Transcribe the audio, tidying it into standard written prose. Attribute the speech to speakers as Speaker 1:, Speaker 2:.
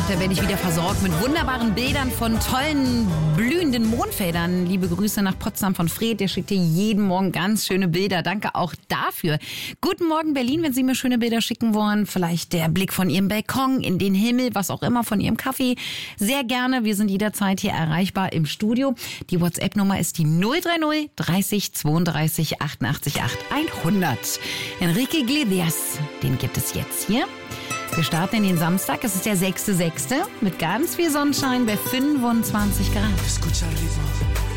Speaker 1: Da werde ich wieder versorgt mit wunderbaren Bildern von tollen, blühenden Mondfeldern. Liebe Grüße nach Potsdam von Fred. Der schickt dir jeden Morgen ganz schöne Bilder. Danke auch dafür. Guten Morgen Berlin, wenn Sie mir schöne Bilder schicken wollen. Vielleicht der Blick von Ihrem Balkon in den Himmel, was auch immer, von Ihrem Kaffee. Sehr gerne. Wir sind jederzeit hier erreichbar im Studio. Die WhatsApp-Nummer ist die 030 30 32 88 8 100. Enrique Iglesias, den gibt es jetzt hier. Wir starten in den Samstag, es ist der 6.6. mit ganz viel Sonnenschein bei 25 Grad.